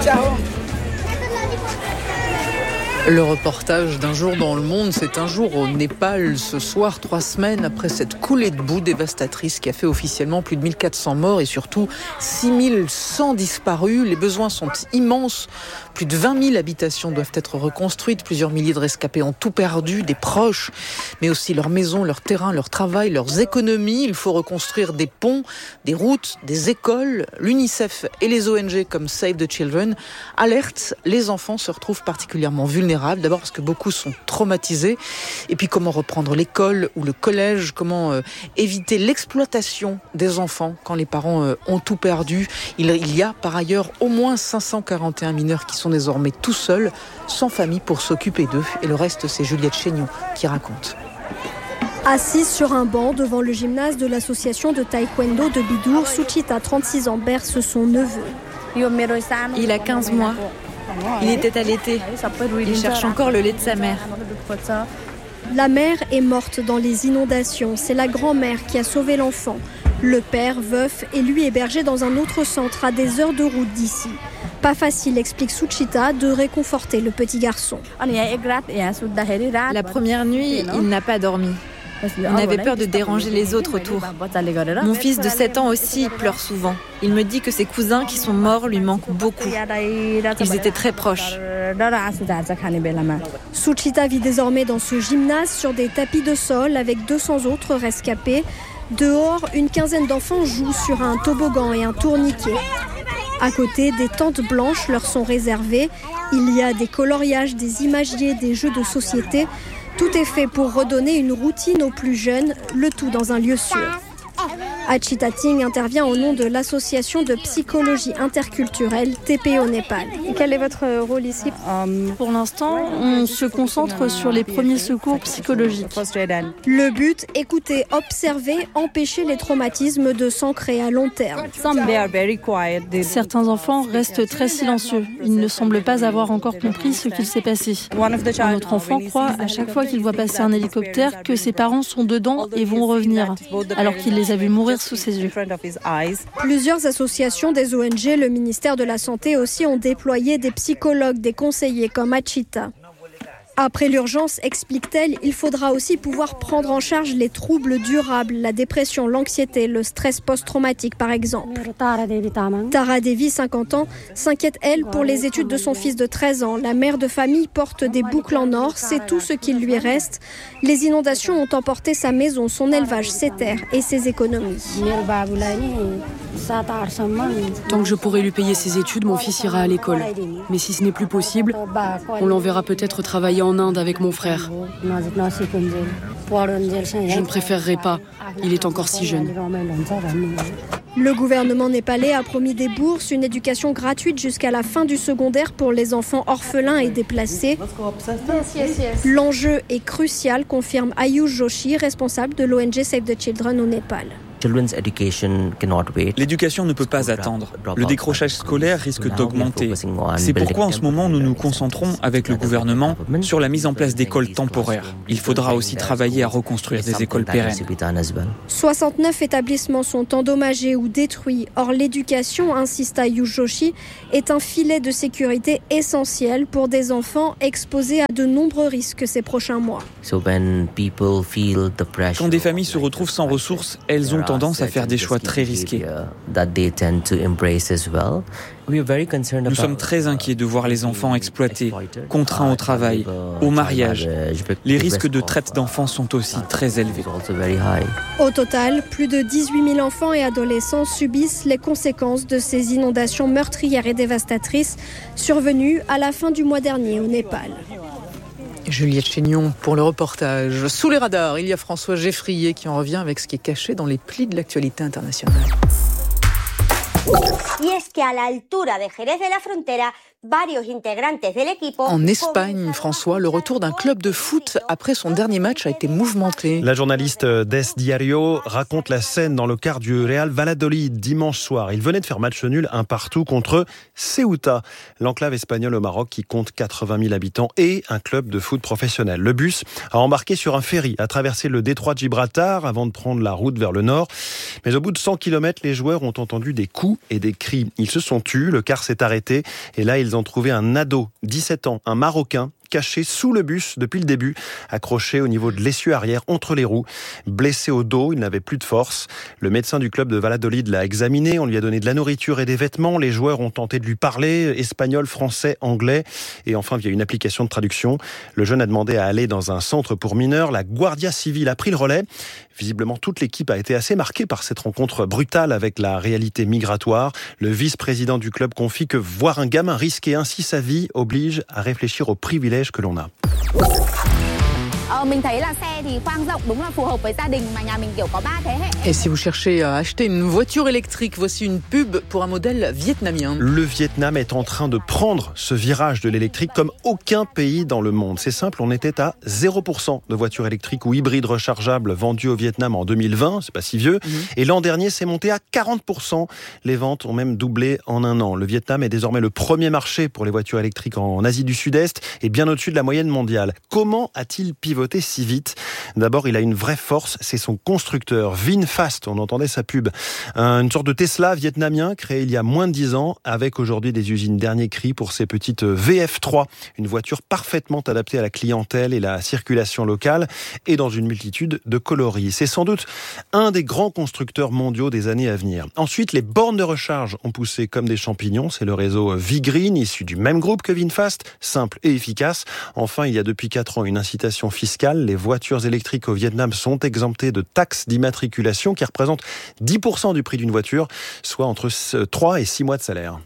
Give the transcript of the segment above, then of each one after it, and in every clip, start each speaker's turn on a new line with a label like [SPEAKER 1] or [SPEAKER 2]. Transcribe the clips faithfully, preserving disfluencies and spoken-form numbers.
[SPEAKER 1] Le reportage d'un jour dans le monde, c'est un jour au Népal, ce soir, trois semaines après cette coulée de boue dévastatrice qui a fait officiellement plus de mille quatre cents morts et surtout six mille cent disparus. Les besoins sont immenses. Plus de vingt mille habitations doivent être reconstruites. Plusieurs milliers de rescapés ont tout perdu, des proches, mais aussi leurs maisons, leurs terrains, leur travail, leurs économies. Il faut reconstruire des ponts, des routes, des écoles. L'UNICEF et les O N G comme Save the Children alertent, les enfants se retrouvent particulièrement vulnérables. D'abord parce que beaucoup sont traumatisés. Et puis comment reprendre l'école ou le collège, comment euh, éviter l'exploitation des enfants quand les parents euh, ont tout perdu. Il, il y a par ailleurs au moins cinq cent quarante et un mineurs qui sont désormais tout seuls, sans famille pour s'occuper d'eux. Et le reste, c'est Juliette Chénion qui raconte.
[SPEAKER 2] Assise sur un banc devant le gymnase de l'association de taekwondo de Bidour, Suchita, trente-six ans, berce son neveu.
[SPEAKER 3] Il a quinze mois. Il était allaité. Il cherche encore le lait de sa mère.
[SPEAKER 2] La mère est morte dans les inondations. C'est la grand-mère qui a sauvé l'enfant. Le père, veuf, est lui hébergé dans un autre centre à des heures de route d'ici. Pas facile, explique Suchita, de réconforter le petit garçon.
[SPEAKER 3] La première nuit, il n'a pas dormi. On avait peur de déranger les autres autour. Mon fils de sept ans aussi pleure souvent. Il me dit que ses cousins qui sont morts lui manquent beaucoup. Ils étaient très proches.
[SPEAKER 2] Suchita vit désormais dans ce gymnase sur des tapis de sol avec deux cents autres rescapés. Dehors, une quinzaine d'enfants jouent sur un toboggan et un tourniquet. À côté, des tentes blanches leur sont réservées. Il y a des coloriages, des imagiers, des jeux de société. Tout est fait pour redonner une routine aux plus jeunes, le tout dans un lieu sûr. Achita Ting intervient au nom de l'association de psychologie interculturelle T P au Népal. Et quel est votre rôle ici ?
[SPEAKER 4] Pour l'instant, on se concentre sur les premiers secours psychologiques.
[SPEAKER 2] Le but, écouter, observer, empêcher les traumatismes de s'ancrer à long terme.
[SPEAKER 4] Certains enfants restent très silencieux. Ils ne semblent pas avoir encore compris ce qu'il s'est passé. Un autre enfant croit, à chaque fois qu'il voit passer un hélicoptère, que ses parents sont dedans et vont revenir, alors qu'il les a vus mourir sous ses yeux.
[SPEAKER 2] Plusieurs associations des O N G, le ministère de la Santé aussi, ont déployé des psychologues, des conseillers comme Achita. Après l'urgence, explique-t-elle, il faudra aussi pouvoir prendre en charge les troubles durables, la dépression, l'anxiété, le stress post-traumatique par exemple. Tara Devi, cinquante ans, s'inquiète elle pour les études de son fils de treize ans. La mère de famille porte des boucles en or, c'est tout ce qu'il lui reste. Les inondations ont emporté sa maison, son élevage, ses terres et ses économies.
[SPEAKER 5] Tant que je pourrai lui payer ses études, mon fils ira à l'école. Mais si ce n'est plus possible, on l'enverra peut-être travailler en Inde avec mon frère. Je ne préférerais pas. Il est encore si jeune.
[SPEAKER 2] Le gouvernement népalais a promis des bourses, une éducation gratuite jusqu'à la fin du secondaire pour les enfants orphelins et déplacés. L'enjeu est crucial, confirme Ayush Joshi, responsable de l'O N G Save the Children au Népal.
[SPEAKER 6] L'éducation ne peut pas attendre. Le décrochage scolaire risque d'augmenter. C'est pourquoi en ce moment nous nous concentrons avec le gouvernement sur la mise en place d'écoles temporaires. Il faudra aussi travailler à reconstruire des écoles pérennes.
[SPEAKER 2] soixante-neuf établissements sont endommagés ou détruits. Or l'éducation, insiste Ayush Joshi, est un filet de sécurité essentiel pour des enfants exposés à de nombreux risques ces prochains mois.
[SPEAKER 6] Quand des familles se retrouvent sans ressources, elles ont tendance à faire des choix très risqués. Nous sommes très inquiets de voir les enfants exploités, contraints au travail, au mariage. Les risques de traite d'enfants sont aussi très élevés.
[SPEAKER 2] Au total, plus de dix-huit mille enfants et adolescents subissent les conséquences de ces inondations meurtrières et dévastatrices survenues à la fin du mois dernier au Népal.
[SPEAKER 1] Juliette Chénion pour le reportage. Sous les radars, il y a François Geffrier qui en revient avec ce qui est caché dans les plis de l'actualité internationale.
[SPEAKER 7] Y es que a la altura de Jerez de la Frontera
[SPEAKER 1] En Espagne, François, le retour d'un club de foot après son dernier match a été mouvementé.
[SPEAKER 7] La journaliste d'Es Diario raconte la scène dans le quart du Real Valladolid dimanche soir. Il venait de faire match nul un partout contre Ceuta, l'enclave espagnole au Maroc qui compte quatre-vingt mille habitants et un club de foot professionnel. Le bus a embarqué sur un ferry, a traversé le détroit de Gibraltar avant de prendre la route vers le nord. Mais au bout de cent kilomètres, les joueurs ont entendu des coups et des cris. Ils se sont tus, le car s'est arrêté et là ils ont trouvé un ado, dix-sept ans, un Marocain, caché sous le bus depuis le début, accroché au niveau de l'essieu arrière entre les roues. Blessé au dos, il n'avait plus de force. Le médecin du club de Valladolid l'a examiné, on lui a donné de la nourriture et des vêtements. Les joueurs ont tenté de lui parler, espagnol, français, anglais. Et enfin, via une application de traduction, le jeune a demandé à aller dans un centre pour mineurs. La Guardia Civile a pris le relais. Visiblement, toute l'équipe a été assez marquée par cette rencontre brutale avec la réalité migratoire. Le vice-président du club confie que voir un gamin risquer ainsi sa vie oblige à réfléchir aux privilèges que l'on a.
[SPEAKER 1] Et si vous cherchez à acheter une voiture électrique, voici une pub pour un modèle vietnamien.
[SPEAKER 7] Le Vietnam est en train de prendre ce virage de l'électrique comme aucun pays dans le monde. C'est simple, on était à zéro pour cent de voitures électriques ou hybrides rechargeables vendues au Vietnam en deux mille vingt, c'est pas si vieux. Mmh. Et l'an dernier, c'est monté à quarante pour cent. Les ventes ont même doublé en un an. Le Vietnam est désormais le premier marché pour les voitures électriques en Asie du Sud-Est et bien au-dessus de la moyenne mondiale. Comment a-t-il pivoté si vite ? D'abord, il a une vraie force, c'est son constructeur, VinFast, on entendait sa pub. Une sorte de Tesla vietnamien créé il y a moins de dix ans, avec aujourd'hui des usines dernier cri pour ses petites V F trois, une voiture parfaitement adaptée à la clientèle et la circulation locale, et dans une multitude de coloris. C'est sans doute un des grands constructeurs mondiaux des années à venir. Ensuite, les bornes de recharge ont poussé comme des champignons, c'est le réseau V-Green, issu du même groupe que VinFast, simple et efficace. Enfin, il y a depuis quatre ans une incitation fiscale, les voitures électriques au Vietnam sont exemptées de taxes d'immatriculation qui représentent dix pour cent du prix d'une voiture, soit entre trois et six mois de salaire.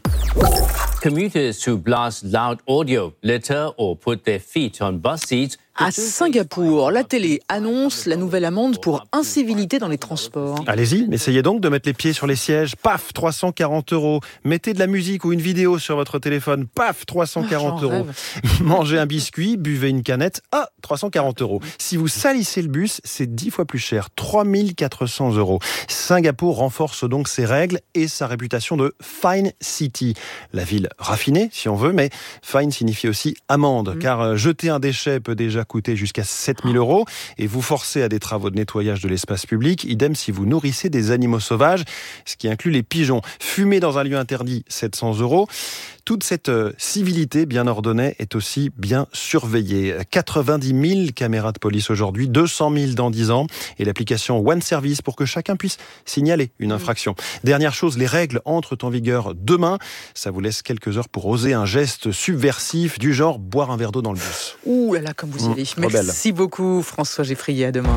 [SPEAKER 8] Commuters who blast loud audio, litter or put their feet on bus seats.
[SPEAKER 1] À Singapour, la télé annonce la nouvelle amende pour incivilité dans les transports.
[SPEAKER 7] Allez-y, essayez donc de mettre les pieds sur les sièges. Paf, trois cent quarante euros. Mettez de la musique ou une vidéo sur votre téléphone. Paf, trois cent quarante oh, euros. Mangez un biscuit, buvez une canette. Ah, trois cent quarante euros. Si vous salissez le bus, c'est dix fois plus cher. trois mille quatre cents euros. Singapour renforce donc ses règles et sa réputation de Fine City. La ville raffinée, si on veut, mais fine signifie aussi amende. Mmh. Car jeter un déchet peut déjà coûter jusqu'à sept mille euros et vous forcez à des travaux de nettoyage de l'espace public. Idem si vous nourrissez des animaux sauvages, ce qui inclut les pigeons. Fumer dans un lieu interdit, sept cents euros. Toute cette civilité bien ordonnée est aussi bien surveillée. quatre-vingt-dix mille caméras de police aujourd'hui, deux cent mille dans dix ans et l'application One Service pour que chacun puisse signaler une infraction. Dernière chose, les règles entrent en vigueur demain. Ça vous laisse quelques heures pour oser un geste subversif du genre boire un verre d'eau dans le bus.
[SPEAKER 1] Ouh là là, comme vous y allez. Mmh, Merci rebelle. beaucoup François Geffrier, à demain.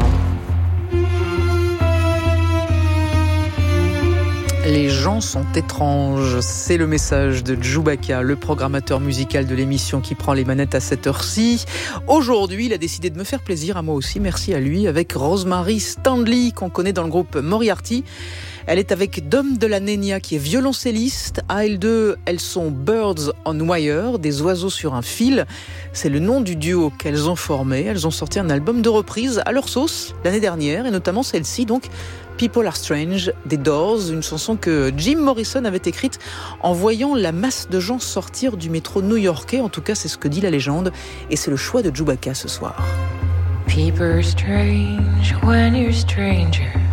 [SPEAKER 1] Les gens sont étranges, c'est le message de Djoubaka, le programmateur musical de l'émission qui prend les manettes à cette heure-ci. Aujourd'hui, il a décidé de me faire plaisir, à moi aussi, merci à lui, avec Rosemary Stanley, qu'on connaît dans le groupe Moriarty. Elle est avec Dom de la Nenia, qui est violoncelliste. À elles deux, elles sont Birds on Wire, des oiseaux sur un fil. C'est le nom du duo qu'elles ont formé. Elles ont sorti un album de reprises à leur sauce l'année dernière, et notamment celle-ci, donc People Are Strange, des Doors, une chanson que Jim Morrison avait écrite en voyant la masse de gens sortir du métro new-yorkais. En tout cas, c'est ce que dit la légende, et c'est le choix de Djoubaka ce soir.
[SPEAKER 9] People are strange when you're stranger.